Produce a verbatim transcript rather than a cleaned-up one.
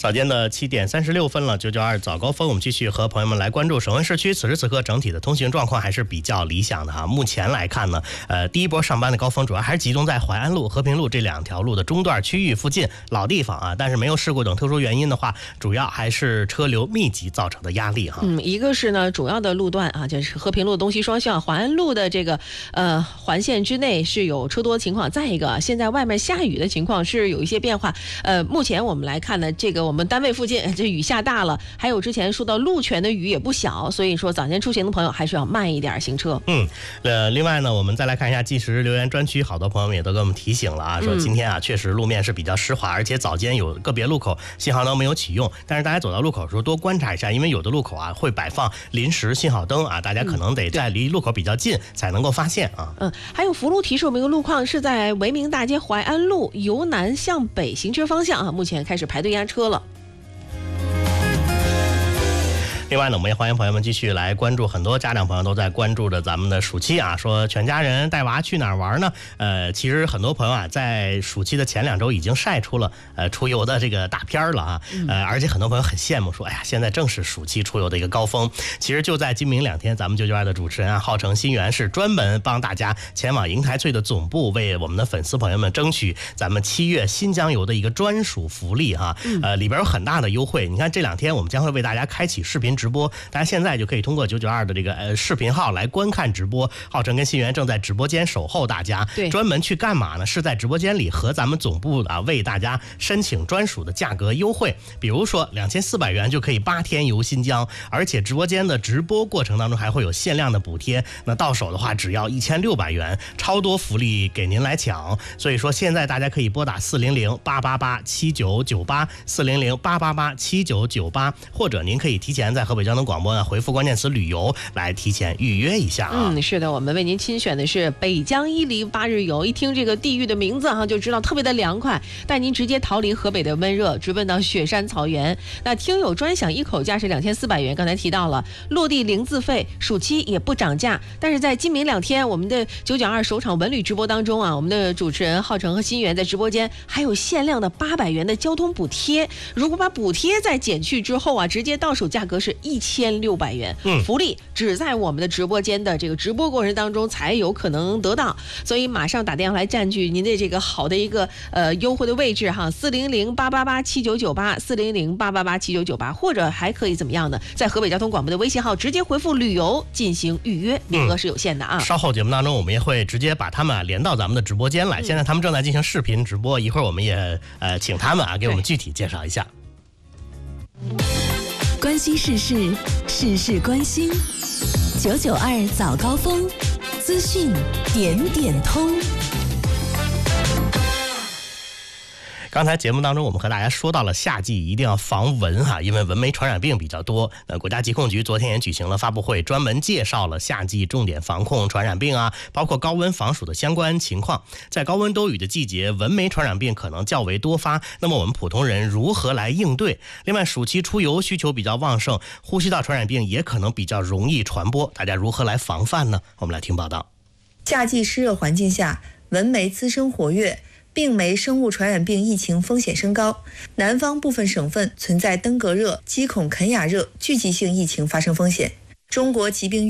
早间的七点三十六分了，九九二早高峰，我们继续和朋友们来关注省会市区此时此刻整体的通行状况还是比较理想的哈。目前来看呢，呃，第一波上班的高峰主要还是集中在淮安路、和平路这两条路的中段区域附近老地方啊，但是没有事故等特殊原因的话，主要还是车流密集造成的压力哈。 嗯，一个是呢主要的路段啊，就是和平路东西双向，淮安路的这个呃环线之内是有车多情况，再一个现在外面下雨的情况是有一些变化。呃，目前我们来看呢，这个我们单位附近这雨下大了，还有之前说到路权的雨也不小，所以说早间出行的朋友还是要慢一点行车。 嗯，呃，另外呢，我们再来看一下计时留言专区，好多朋友们也都给我们提醒了啊，说今天啊确实路面是比较湿滑，而且早间有个别路口信号灯没有启用，但是大家走到路口的时候多观察一下，因为有的路口啊会摆放临时信号灯啊，大家可能得在离路口比较近才能够发现啊。 嗯，还有福路提示我们一个路况是在维明大街淮安路由南向北行车方向啊，目前开始排队压车了。 另外呢，我们也欢迎朋友们继续来关注，很多家长朋友都在关注着咱们的暑期啊，说全家人带娃去哪儿玩呢？呃，其实很多朋友啊，在暑期的前两周已经晒出了呃出游的这个大片了啊，呃，而且很多朋友很羡慕说，哎呀，现在正是暑期出游的一个高峰。其实就在今明两天，咱们九九二的主持人啊，浩成新源是专门帮大家前往银台翠的总部，为我们的粉丝朋友们争取咱们七月新疆游的一个专属福利哈，呃，里边有很大的优惠。你看这两天我们将会为大家开启视频直播，大家现在就可以通过九九二的这个呃视频号来观看直播。浩成跟新源正在直播间守候大家， 对， 专门去干嘛呢？是在直播间里和咱们总部啊为大家申请专属的价格优惠，比如说两千四百元就可以八天游新疆，而且直播间的直播过程当中还会有限量的补贴，那到手的话只要一千六百元，超多福利给您来抢。所以说现在大家可以拨打四零零八八八七九九八四零零八八八七九九八，或者您可以提前在河北交通广播呢回复关键词旅游来提前预约一下啊。 嗯，是的，我们为您亲选的是北疆伊犁八日游，一听这个地域的名字哈、啊，就知道特别的凉快，带您直接逃离河北的温热，直奔到雪山草原。那听友专享一口价是两千四百元，刚才提到了落地零自费，暑期也不涨价。但是在今明两天，我们的九九二首场文旅直播当中啊，我们的主持人浩成和新源在直播间还有限量的八百元的交通补贴，如果把补贴再减去之后啊，直接到手价格是一千六百元。 嗯， 福利只在我们的直播间的这个直播过程当中才有可能得到，所以马上打电话来占据您的这个好的一个呃优惠的位置哈，四零零八八八七九九八，四零零八八八七九九八，或者还可以怎么样呢？在河北交通广播的微信号直接回复旅游进行预约，名额是有限的啊。 嗯、稍后节目当中我们也会直接把他们啊连到咱们的直播间来，现在他们正在进行视频直播，一会儿我们也呃请他们啊给我们具体介绍一下。 关心时事，事事关心。九九二早高峰，资讯点点通。 刚才节目当中我们和大家说到了夏季一定要防蚊哈，因为蚊媒传染病比较多。呃，国家疾控局昨天也举行了发布会，专门介绍了夏季重点防控传染病啊，包括高温防暑的相关情况。在高温多雨的季节，蚊媒传染病可能较为多发，那么我们普通人如何来应对？另外，暑期出游需求比较旺盛，呼吸道传染病也可能比较容易传播，大家如何来防范呢？我们来听报道。 夏季湿热环境下，蚊媒滋生活跃，病媒生物传染病疫情风险升高，南方部分省份存在登革热、鸡孔肯雅热聚集性疫情发生风险。中国疾病